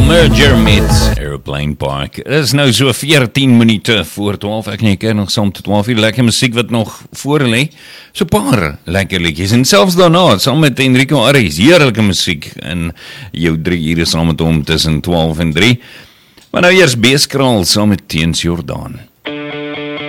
Merger met Airplane Park. Het is nou so 14 minute voor 12. Ek nie ken nog saam tot 12 uur. Lekker muziek wat nog voor lê. So paar lekker liedjies. En selfs daarna, saam met Enrico Aries, heerlijke muziek. En jou 3 ure saam met hom tussen 12 en 3. Maar nou eers Beeskraal saam met Teens Jordaan.